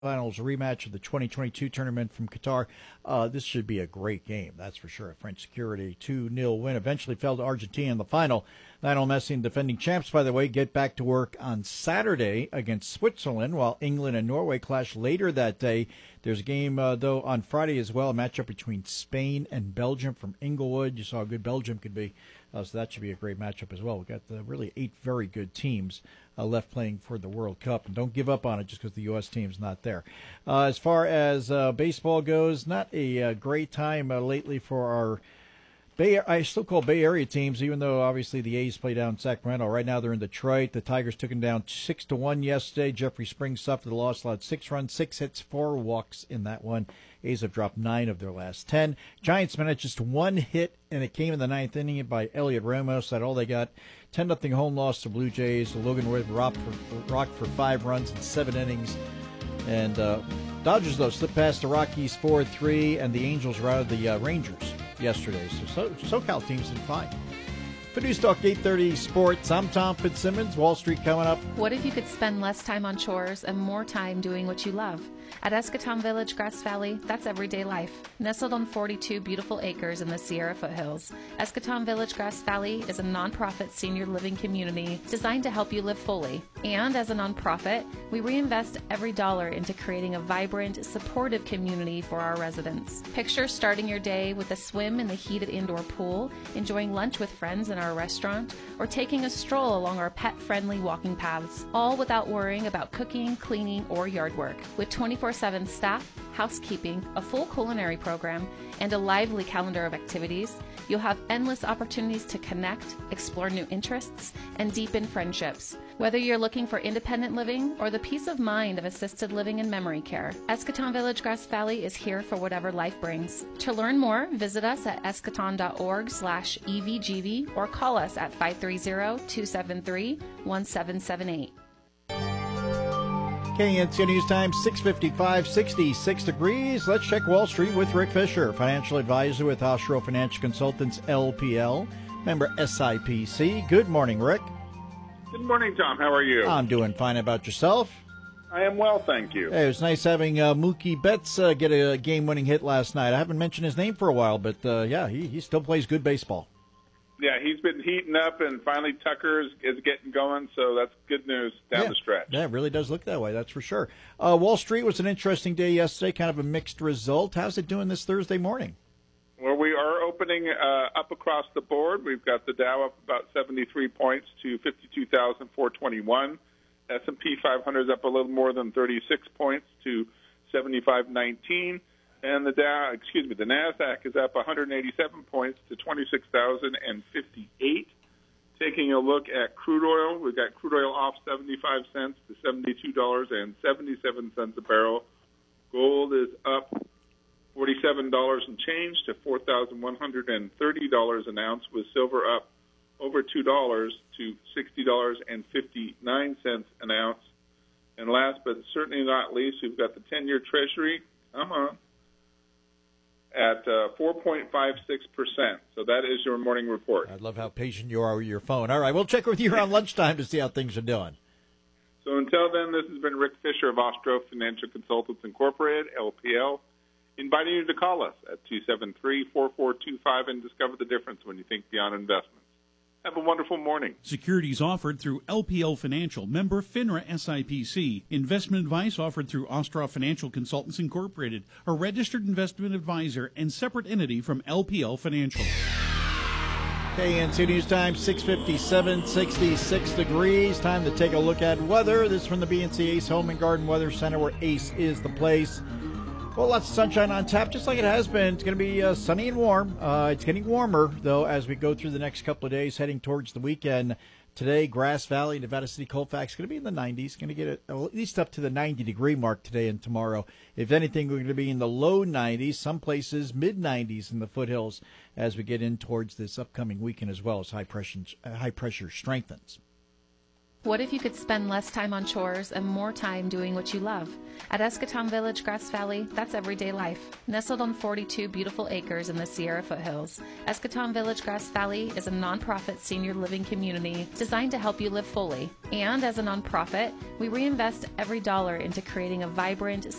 Finals rematch of the 2022 tournament from Qatar. This should be a great game, that's for sure. A French Security 2-0 win eventually fell to Argentina in the final. Lionel Messi and defending champs, by the way, get back to work on Saturday against Switzerland, while England and Norway clash later that day. There's a game, though, on Friday as well, a matchup between Spain and Belgium from Inglewood. You saw how good Belgium could be, so that should be a great matchup as well. We've got really 8 very good teams left playing for the World Cup, and don't give up on it just because the U.S. team's not there. As far as baseball goes, not a great time lately for our I still call Bay Area teams, even though obviously the A's play down in Sacramento. Right now they're in Detroit. The Tigers took them down 6-1 yesterday. Jeffrey Springs suffered the loss, allowed 6 runs, 6 hits, 4 walks in that one. A's have dropped 9 of their last 10. Giants managed just 1 hit, and it came in the 9th inning by Elliot Ramos. That's all they got. 10-0 home loss to Blue Jays. Logan Wood rocked for 5 runs in 7 innings. And Dodgers, though, slipped past the Rockies 4-3, and the Angels routed the Rangers yesterday. So SoCal teams did fine. For News Talk 830 Sports, I'm Tom Fitzsimmons. Wall Street coming up. What if you could spend less time on chores and more time doing what you love? At Escatón Village, Grass Valley, that's everyday life. Nestled on 42 beautiful acres in the Sierra foothills, Escatón Village, Grass Valley is a nonprofit senior living community designed to help you live fully. And as a nonprofit, we reinvest every dollar into creating a vibrant, supportive community for our residents. Picture starting your day with a swim in the heated indoor pool, enjoying lunch with friends in our restaurant, or taking a stroll along our pet-friendly walking paths, all without worrying about cooking, cleaning, or yard work. With 24/7 staff, housekeeping, a full culinary program, and a lively calendar of activities, you'll have endless opportunities to connect, explore new interests, and deepen friendships. Whether you're looking for independent living or the peace of mind of assisted living and memory care, Escatón Village Grass Valley is here for whatever life brings. To learn more, visit us at escaton.org/EVGV or call us at 530-273-1778. KNC News Time, 6:55, 66 degrees. Let's check Wall Street with Rick Fisher, financial advisor with Ostro Financial Consultants, LPL, member SIPC. Good morning, Rick. Good morning, Tom. How are you? I'm doing fine. About yourself? I am well, thank you. Hey, it was nice having Mookie Betts get a game-winning hit last night. I haven't mentioned his name for a while, but yeah, he still plays good baseball. Yeah, he's been heating up, and finally Tucker is getting going, so that's good news down the stretch. Yeah, it really does look that way, that's for sure. Wall Street was an interesting day yesterday, kind of a mixed result. How's it doing this Thursday morning? Well, we are opening up across the board. We've got the Dow up about 73 points to 52,421. S&P 500 is up a little more than 36 points to 7519. And the NASDAQ is up 187 points to 26,058. Taking a look at crude oil, we've got crude oil off 75 cents to $72.77 a barrel. Gold is up $47 and change to $4,130 an ounce, with silver up over $2 to $60.59 an ounce. And last but certainly not least, we've got the 10-year Treasury. Come on. At 4.56%. So that is your morning report. I love how patient you are with your phone. All right, we'll check with you around lunchtime to see how things are doing. So until then, this has been Rick Fisher of Ostro Financial Consultants Incorporated, LPL, inviting you to call us at 273-4425 and discover the difference when you think beyond investments. Have a wonderful morning. Securities offered through LPL Financial, member FINRA SIPC. Investment advice offered through Ostroff Financial Consultants Incorporated, a registered investment advisor and separate entity from LPL Financial. KNC News Time, 6:57, 66 degrees. Time to take a look at weather. This is from the BNC Ace Home and Garden Weather Center, where Ace is the place. Well, lots of sunshine on tap, just like it has been. It's going to be sunny and warm. It's getting warmer, though, as we go through the next couple of days, heading towards the weekend. Today, Grass Valley, Nevada City, Colfax, going to be in the 90s. Going to get it at least up to the 90-degree mark today and tomorrow. If anything, we're going to be in the low 90s, some places mid-90s in the foothills as we get in towards this upcoming weekend as well as high pressure strengthens. What if you could spend less time on chores and more time doing what you love? At Escatón Village, Grass Valley, that's everyday life. Nestled on 42 beautiful acres in the Sierra foothills, Escatón Village, Grass Valley is a nonprofit senior living community designed to help you live fully. And as a nonprofit, we reinvest every dollar into creating a vibrant,